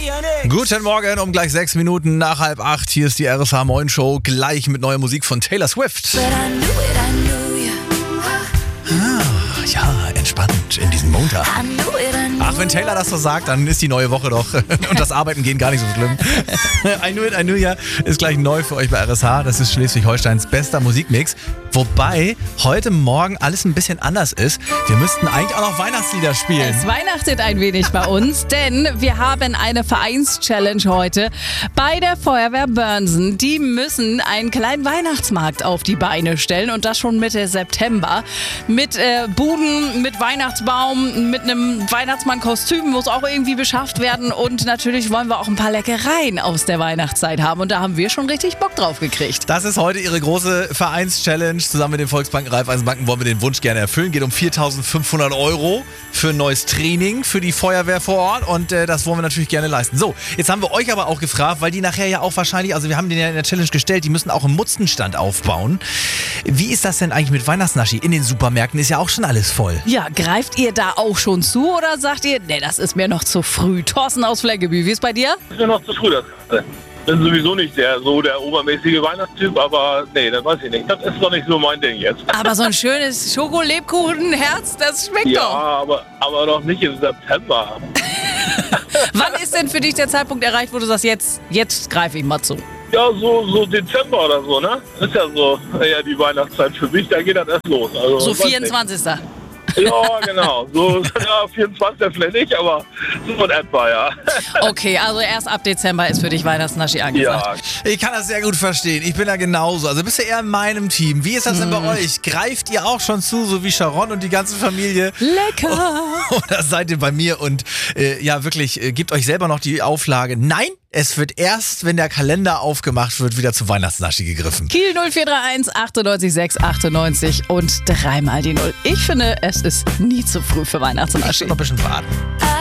Guten Morgen, um gleich 6 Minuten nach 7:30. Hier ist die RSH Moin Show, gleich mit neuer Musik von Taylor Swift. Ja, entspannt in diesem Montag. Ach, wenn Taylor das so sagt, dann ist die neue Woche doch und das Arbeiten gehen gar nicht so schlimm. I Knew It ist gleich neu für euch bei RSH. Das ist Schleswig-Holsteins bester Musikmix. Wobei heute Morgen alles ein bisschen anders ist. Wir müssten eigentlich auch noch Weihnachtslieder spielen. Es weihnachtet ein wenig bei uns, denn wir haben eine Vereinschallenge heute bei der Feuerwehr Börnsen. Die müssen einen kleinen Weihnachtsmarkt auf die Beine stellen und das schon Mitte September. Mit Buden, mit Weihnachtsbaum, mit einem Weihnachtsmannkostüm muss auch irgendwie beschafft werden und natürlich wollen wir auch ein paar Leckereien aus der Weihnachtszeit haben und da haben wir schon richtig Bock drauf gekriegt. Das ist heute ihre große Vereinschallenge. Zusammen mit den Volksbanken, Raiffeisenbanken wollen wir den Wunsch gerne erfüllen. Geht um 4.500 € für ein neues Training für die Feuerwehr vor Ort und das wollen wir natürlich gerne leisten. So, jetzt haben wir euch aber auch gefragt, weil die nachher ja auch wahrscheinlich, also wir haben den ja in der Challenge gestellt, die müssen auch einen Mutzenstand aufbauen. Wie ist das denn eigentlich mit Weihnachtsnaschi? In den Supermärkten ist ja auch schon alles voll. Ja, greift ihr da auch schon zu oder sagt ihr, nee, das ist mir noch zu früh? Thorsten aus Fleckeby, wie ist bei dir? Das ist mir noch zu früh, das Ganze. Bin sowieso nicht der obermäßige Weihnachtstyp, aber nee, das weiß ich nicht. Das ist doch nicht so mein Ding jetzt. Aber so ein schönes Schoko-Lebkuchenherz, das schmeckt doch. Ja, aber doch nicht im September. Wann ist denn für dich der Zeitpunkt erreicht, wo du sagst, jetzt greife ich mal zu? Ja, so Dezember oder so, ne? Ist ja so die Weihnachtszeit für mich, da geht das erst los. Also, So 24. Ja, genau. So, ja, 24 vielleicht nicht, aber so in etwa, ja. Okay, also erst ab Dezember ist für dich Weihnachtsnaschi angesagt. Ja. Ich kann das sehr gut verstehen. Ich bin da genauso. Also bist du eher in meinem Team. Wie ist das denn bei euch? Greift ihr auch schon zu, so wie Sharon und die ganze Familie? Lecker! Oder seid ihr bei mir und wirklich, gebt euch selber noch die Auflage? Nein, es wird erst, wenn der Kalender aufgemacht wird, wieder zu Weihnachtsnaschi gegriffen. Kiel 0431 98 6 98 und dreimal die 0. Ich finde, es ist nie zu früh für Weihnachtsnaschi. Noch ein bisschen warten.